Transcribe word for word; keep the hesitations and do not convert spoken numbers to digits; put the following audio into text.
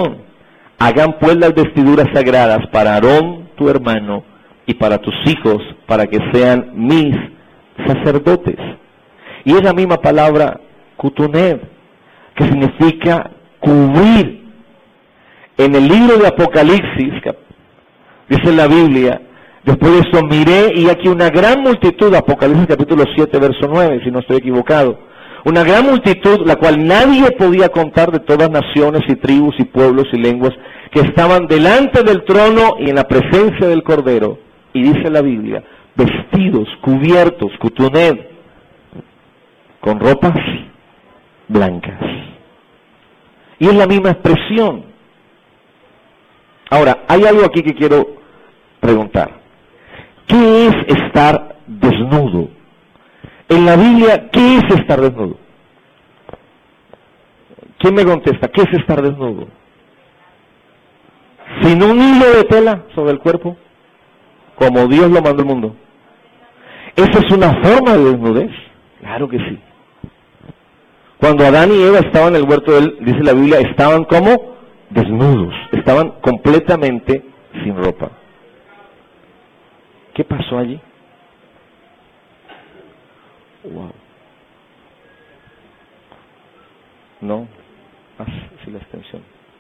Aarón. Hagan pues las vestiduras sagradas para Aarón, tu hermano, y para tus hijos, para que sean mis sacerdotes. Y es la misma palabra, kutunev, que significa cubrir. En el libro de Apocalipsis, dice la Biblia, después de eso miré y aquí una gran multitud, Apocalipsis capítulo siete, verso nueve, si no estoy equivocado, una gran multitud, la cual nadie podía contar, de todas naciones y tribus y pueblos y lenguas, que estaban delante del trono y en la presencia del Cordero. Y dice la Biblia, vestidos, cubiertos, kutuned, con ropas blancas. Y es la misma expresión. Ahora, hay algo aquí que quiero preguntar. ¿Qué es estar desnudo? En la Biblia, ¿qué es estar desnudo? ¿Quién me contesta? ¿Qué es estar desnudo? Sin un hilo de tela sobre el cuerpo, como Dios lo mandó al mundo. ¿Esa es una forma de desnudez? Claro que sí. Cuando Adán y Eva estaban en el huerto, él, dice la Biblia, estaban como desnudos, estaban completamente sin ropa. ¿Qué pasó allí? Wow. No, haz sí la extensión.